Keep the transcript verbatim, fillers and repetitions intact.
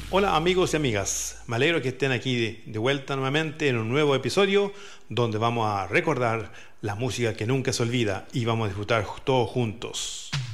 Hola amigos y amigas, me alegro que estén aquí de, de vuelta nuevamente en un nuevo episodio donde vamos a recordar la música que nunca se olvida y vamos a disfrutar todos juntos.